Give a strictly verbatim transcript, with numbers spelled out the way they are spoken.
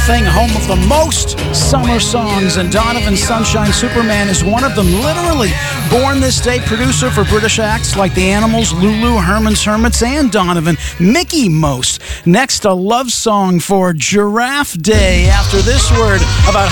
Thing, home of the most summer songs, and Donovan Sunshine Superman is one of them. Literally born this day, producer for British acts like The Animals, Lulu, Herman's Hermits, and Donovan, Mickey Most. Next, a love song for Giraffe Day. After this word about